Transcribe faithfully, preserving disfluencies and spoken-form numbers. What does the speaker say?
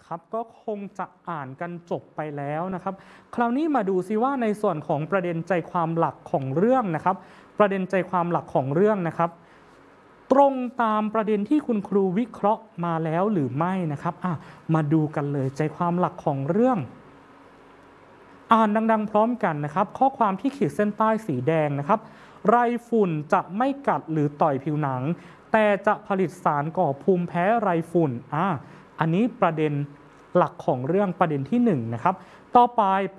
ครับก็คงจะอ่านกันจบไปแล้วนะครับคราวนี้มาดูซิว่าในส่วนของประเด็นใจความหลักของเรื่องนะครับประเด็นใจความหลักของเรื่องนะครับตรงตามประเด็นที่คุณครูวิเคราะห์มาแล้วหรือไม่นะครับอ่ะมาดูกันเลยใจความหลักของเรื่องอ่านดังๆพร้อมกันนะครับข้อความที่ขีดเส้นใต้สีแดงนะครับไรฝุ่นจะไม่กัดหรือต่อยผิวหนังแต่จะผลิตสารก่อภูมิแพ้ไรฝุ่นอ่าอันนี้ประเด็นหลักของเรื่องประเด็นที่หนึ่งนะครับต่อไป